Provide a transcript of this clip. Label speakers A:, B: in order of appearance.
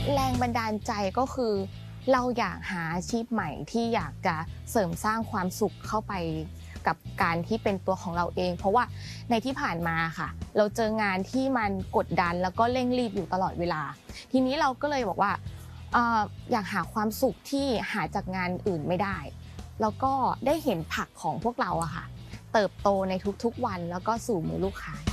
A: แรงบันดาลใจก็คือเราอยากหาอาชีพใหม่ที่อยากจะเสริมสร้างความสุขเข้าไปกับการที่เป็นตัวของเราเองเพราะว่าในที่ผ่านมาค่ะเราเจองานที่มันกดดันแล้วก็เร่งรีบอยู่ตลอดเวลาทีนี้เราก็เลยบอกว่าอยากหาความสุขที่หาจากงานอื่นไม่ได้แล้วก็ได้เห็นผักของพวกเราอะค่ะเติบโตในทุกๆวันแล้วก็สู่มือลูกค้า